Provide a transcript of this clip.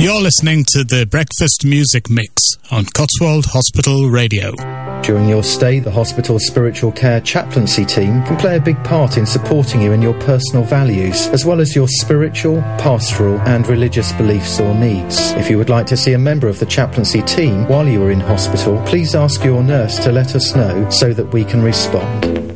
You're listening to the Breakfast Music Mix on Cotswold Hospital Radio. During your stay, the hospital's spiritual care chaplaincy team can play a big part in supporting you in your personal values, as well as your spiritual, pastoral and religious beliefs or needs. If you would like to see a member of the chaplaincy team while you are in hospital, please ask your nurse to let us know so that we can respond.